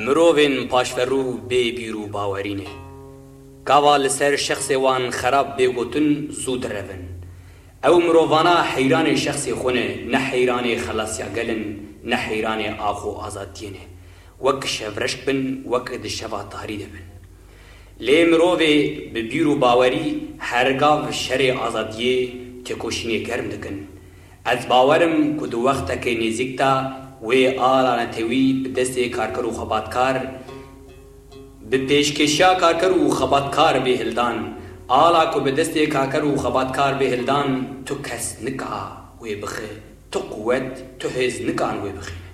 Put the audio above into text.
مروفین پاشفرو بی بیرو باورینه کاوا لسر شخص وان خراب بگوتن زود روین او مروفانا حیران شخص خونه نه حیران خلاصیا گلن نه حیران آخو آزادینه وک شفرشک بن وک دشوا تاریده بن لی مروفی ببیرو باوری هرگاو شر آزادیه تکوشینی گرم دکن از باورم کدو وقت که نزیکتا و آلا نتوی بدست کارکر و خباتکار به پیشکشیا کارکر و خباتکار به هلدان آلا کو بدست کارکر و خباتکار به هلدان تو کس نکا و بخه تو قوت تو هز نکان و بخه